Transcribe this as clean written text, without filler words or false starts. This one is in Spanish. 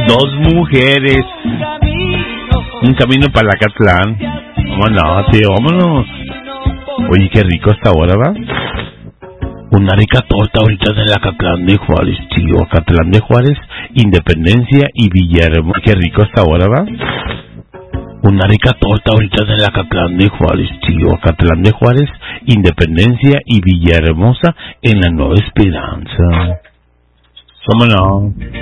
Dos mujeres. Un camino para Acatlán. Vámonos, tío, vámonos. Oye, qué rico esta hora, ¿va? Una rica torta ahorita de Acatlán de Juárez, tío. Acatlán de Juárez, Independencia y Villahermosa. Qué rico esta hora, ¿va? Una rica torta ahorita de Acatlán de Juárez, tío. Acatlán de Juárez, Independencia y Villahermosa en la Nueva Esperanza. Vámonos.